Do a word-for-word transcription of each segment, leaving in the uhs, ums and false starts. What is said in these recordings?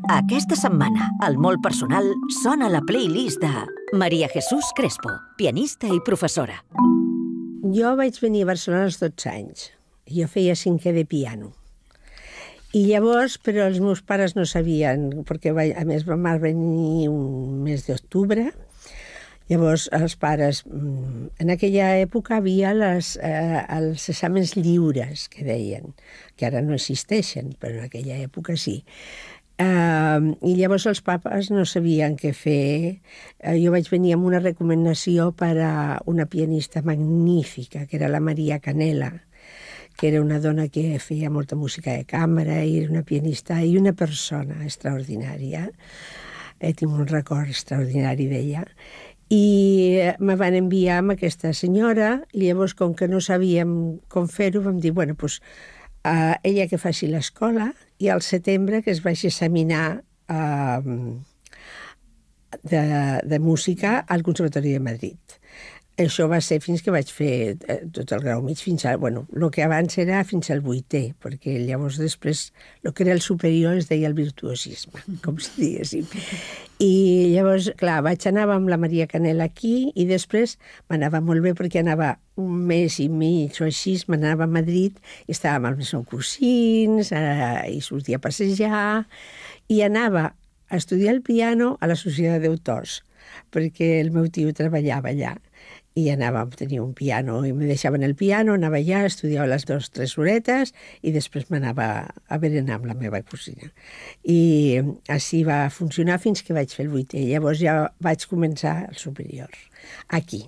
Aquesta setmana, al Molt Personal, sona la playlist de Maria Jesús Crespo, pianista i professora. Jo vaig venir a Barcelona als dotze anys. Jo feia cinquè de piano. I llavors, però els meus pares no sabien, perquè a més va venir un mes d'octubre. Llavors, els pares... En aquella època havia les, eh, els exàmens lliures, que deien, que ara no existeixen, però en aquella època sí. Uh, I llavors els papas no sabien què fer. Uh, jo vaig venir amb una recomanació per a una pianista magnífica, que era la Maria Canela, que era una dona que feia molta música de càmera i era una pianista i una persona extraordinària. Eh, tinc un record extraordinari d'ella. I me van enviar amb aquesta senyora i llavors, com que no sabíem com fer-ho, vam dir, bueno, doncs uh, ella que faci l'escola i al setembre que es vagi a examinar uh, de, de música al Conservatori de Madrid. Això va ser fins que vaig fer tot el grau mig, fins a... Bueno, el que abans era fins al vuitè, perquè llavors després el que era el superior es deia el virtuosisme, com si diguéssim. I llavors, clar, vaig anar amb la Maria Canela aquí i després m'anava molt bé perquè anava un mes i mig o així, m'anava a Madrid i estava amb els meus cosins eh, i sortia a passejar i anava a estudiar el piano a la Societat d'Autors perquè el meu tio treballava allà. I anàvem a tenir un piano, i me deixaven el piano, anava allà, estudiava les dues o tres horetes i després m'anava a berenar amb la meva cosina. I així va funcionar fins que vaig fer el vuitè. Llavors ja vaig començar el superior, aquí.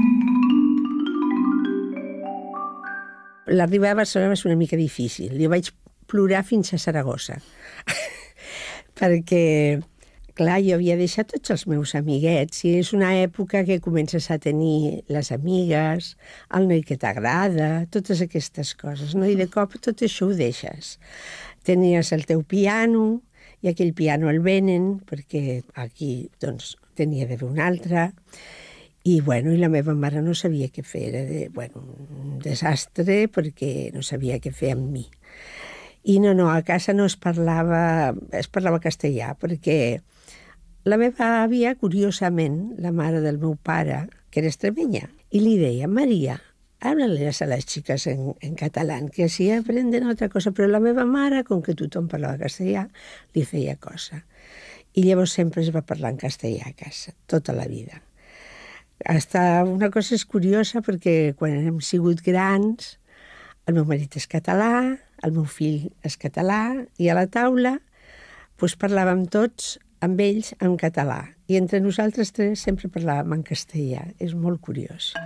L'arribada a Barcelona va ser una mica difícil. Jo vaig plorar fins a Saragossa, perquè... Clar, jo havia deixat tots els meus amiguets i és una època que comences a tenir les amigues, el noi que t'agrada, totes aquestes coses, no? I de cop tot això ho deixes. Tenies el teu piano i aquell piano el venen perquè aquí doncs, tenia d'haver un altre i, bueno, i la meva mare no sabia què fer. Era de, bueno, un desastre perquè no sabia què fer amb mi. I no, no, a casa no es parlava, es parlava castellà perquè la meva àvia, curiosament, la mare del meu pare, que era extremenya, i li deia, Maria, háblales a les xiques en, en català, que així aprenden altra cosa. Però la meva mare, com que tothom parlava castellà, li feia cosa. I llavors sempre es va parlar en castellà a casa, tota la vida. Hasta una cosa és curiosa perquè quan hem sigut grans, el meu marit és català, el meu fill és català, i a la taula doncs, parlàvem tots amb ells en català. I entre nosaltres tres sempre parlàvem en castellà. És molt curiós.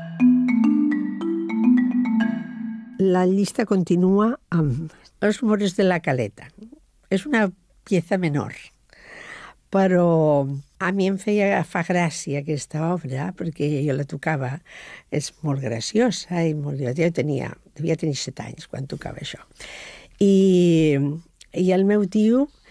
La llista continua amb Els rumores de la Caleta. És una pieza menor, però a mi em feia, fa gràcia aquesta obra, perquè jo la tocava, és molt graciosa i molt... Jo tenia, devia tenir set anys quan tocava això. I, i el meu tio